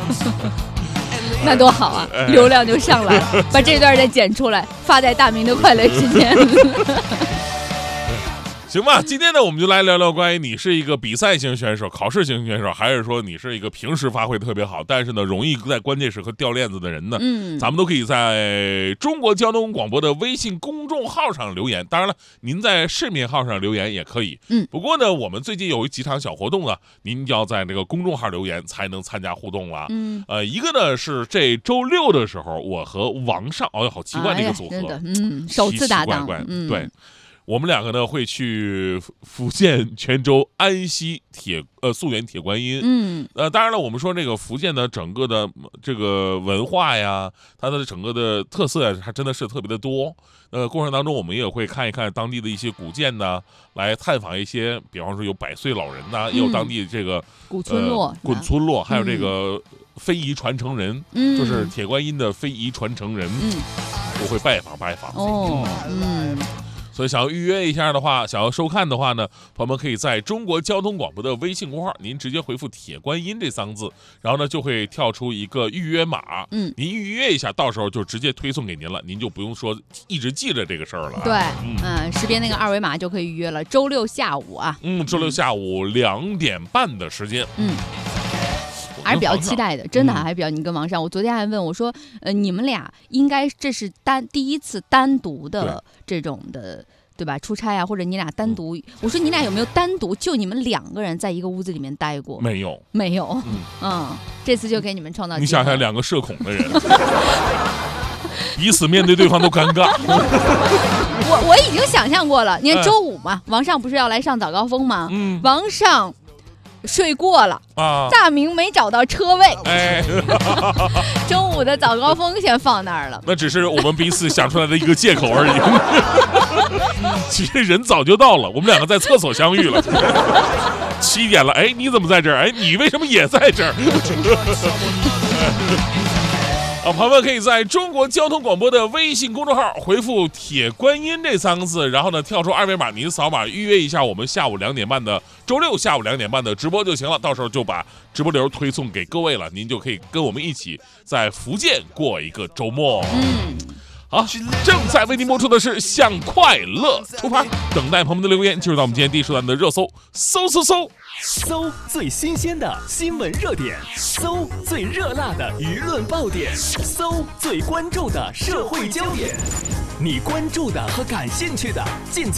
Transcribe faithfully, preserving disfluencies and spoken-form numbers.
那多好啊，哎、流量就上来了，把这段再剪出来发在大明的快乐时间。 行吧，今天呢，我们就来聊聊关于你是一个比赛型选手、考试型选手，还是说你是一个平时发挥特别好，但是呢容易在关键时刻掉链子的人呢？嗯，咱们都可以在中国交通广播的微信公众号上留言。当然了，您在视频号上留言也可以。嗯，不过呢，我们最近有几场小活动啊，您要在这个公众号留言才能参加互动了。嗯，呃，一个呢是这周六的时候，我和王上，哦，好奇怪这个组合， 哎、真的，嗯，首次搭档， 奇奇怪怪， 嗯， 对。我们两个呢会去福建泉州安溪铁呃溯源铁观音，嗯，呃，当然了，我们说这个福建的整个的这个文化呀，它的整个的特色呀，还真的是特别的多。呃，过程当中我们也会看一看当地的一些古建呢，来探访一些，比方说有百岁老人呐，嗯、也有当地这个古村落、 呃、古村落，还有这个非遗传承人，嗯，就是铁观音的非遗传承人，嗯，我会拜访拜访。哦，嗯。所以想要预约一下的话，想要收看的话呢，朋友们可以在中国交通广播的微信公号，您直接回复铁观音这三个字，然后呢就会跳出一个预约码，嗯，您预约一下，到时候就直接推送给您了，您就不用说一直记着这个事儿了。 对，嗯、呃，识别那个二维码就可以预约了，周六下午啊， 嗯，周六下午两点半的时间，嗯。 还是比较期待的，真的还是比较。你跟王上，我昨天还问我说，呃，你们俩应该这是单第一次单独的这种的，对吧？出差啊，或者你俩单独，嗯、我说你俩有没有单独就你们两个人在一个屋子里面待过？ 没有， 没有。嗯，嗯这次就给你们创造机会。 你想想，两个社恐的人，彼此面对对方都尴尬。 我我已经想象过了，你看周五嘛，哎、王上不是要来上早高峰吗？嗯，王上。睡过了啊！大明没找到车位，哎，中午的早高峰先放那儿了。 那只是我们彼此想出来的一个借口而已。其实人早就到了，我们两个在厕所相遇了。七点了，哎，你怎么在这儿？哎，你为什么也在这儿？啊，朋友们可以在中国交通广播的微信公众号回复“铁观音”这三个字，然后呢跳出二维码，您扫码预约一下我们下午两点半的周六下午两点半的直播就行了。到时候就把直播流推送给各位了，您就可以跟我们一起在福建过一个周末。嗯。好，正在为您播出的是《向快乐出发》，等待朋友们的留言，进入到我们今天第一时段的热搜，搜搜搜， 搜最新鲜的新闻热点，搜最热辣的舆论爆点，搜最关注的社会焦点，你关注的和感兴趣的尽在